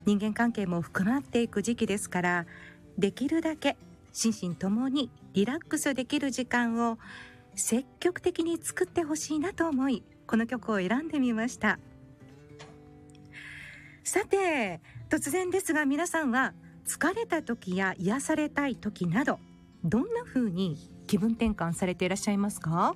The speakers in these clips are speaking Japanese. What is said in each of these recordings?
人間関係も深まっていく時期ですから、できるだけ心身ともにリラックスできる時間を積極的に作ってほしいなと思い、この曲を選んでみました。さて、突然ですが皆さんは疲れた時や癒されたい時など、どんな風に気分転換されていらっしゃいますか？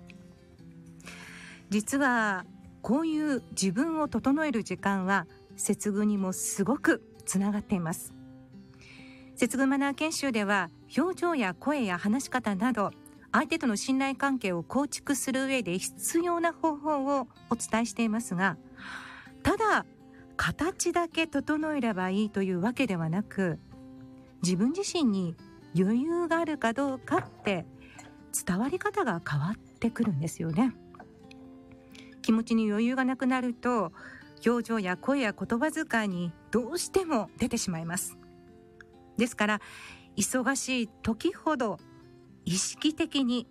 実はこういう自分を整える時間は接遇にもすごくつながっています。接遇マナー研修では表情や声や話し方など、相手との信頼関係を構築する上で必要な方法をお伝えしていますが、ただ形だけ整えればいいというわけではなく、自分自身に余裕があるかどうかって伝わり方が変わってくるんですよね。気持ちに余裕がなくなると、表情や声や言葉遣いにどうしても出てしまいます。ですから忙しい時ほど意識的に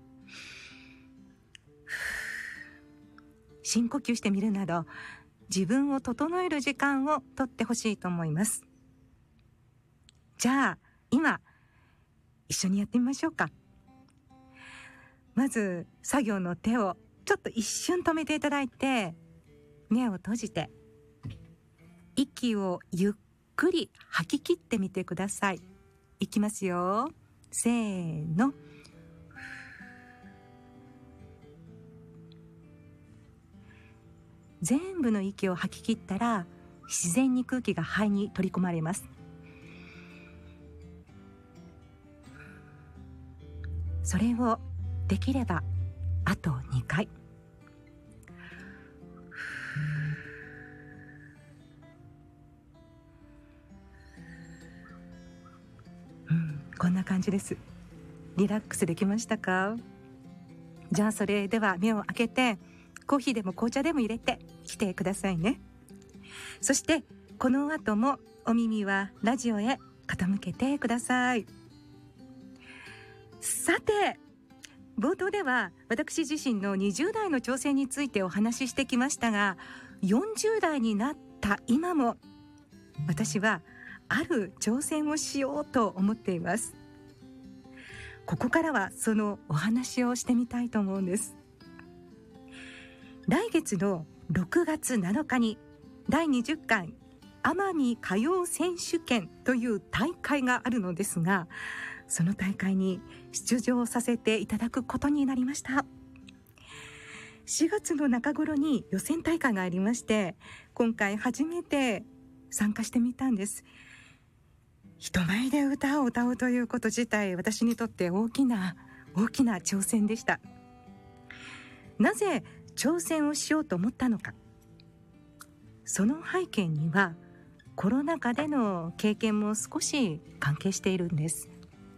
深呼吸してみるなど、自分を整える時間をとってほしいと思います。じゃあ今一緒にやってみましょうか。まず作業の手をちょっと一瞬止めていただいて、目を閉じて息をゆっくり吐き切ってみてください。いきますよ。せーの。全部の息を吐き切ったら、自然に空気が肺に取り込まれます。それをできればあと2回。こんな感じです。リラックスできましたか？じゃあそれでは目を開けて、コーヒーでも紅茶でも入れてきてくださいね。そしてこの後もお耳はラジオへ傾けてください。さて、冒頭では私自身の20代の挑戦についてお話ししてきましたが、40代になった今も私はある挑戦をしようと思っています。ここからはそのお話をしてみたいと思うんです。来月の6月7日に第20回奄美歌謡選手権という大会があるのですが、その大会に出場させていただくことになりました。4月の中頃に予選大会がありまして、今回初めて参加してみたんです。人前で歌を歌うということ自体、私にとって大きな挑戦でした。なぜ挑戦をしようと思ったのか。その背景にはコロナ禍での経験も少し関係しているんです。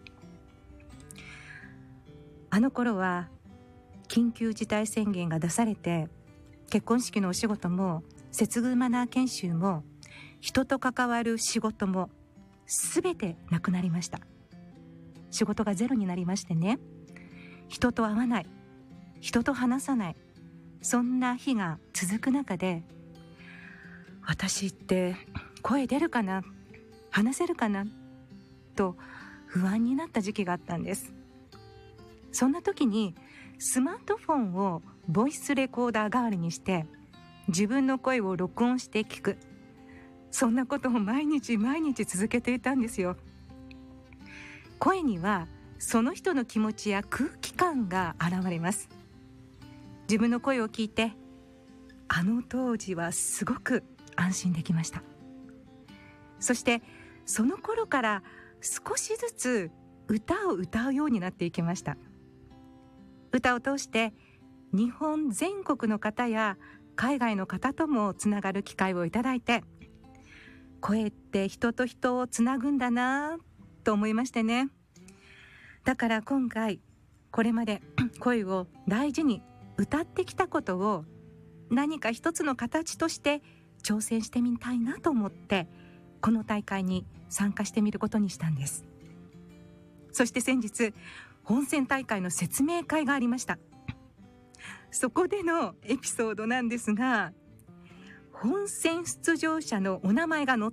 あの頃は緊急事態宣言が出されて、結婚式のお仕事も接遇マナー研修も人と関わる仕事もすべてなくなりました。仕事がゼロになりましてね、人と会わない、人と話さない、そんな日が続く中で、私って声出るかな、話せるかなと不安になった時期があったんです。そんな時にスマートフォンをボイスレコーダー代わりにして自分の声を録音して聞く、そんなことを毎日続けていたんですよ。声にはその人の気持ちや空気感が現れます。自分の声を聞いて、あの当時はすごく安心できました。そしてその頃から少しずつ歌を歌うようになっていきました。歌を通して日本全国の方や海外の方ともつながる機会をいただいて、声って人と人をつなぐんだなと思いましてね。だから今回これまで声を大事に歌ってきたことを何か一つの形として挑戦してみたいなと思って、この大会に参加してみることにしたんです。そして先日本選大会の説明会がありました。そこでのエピソードなんですが、 本選出場者のお名前が載っ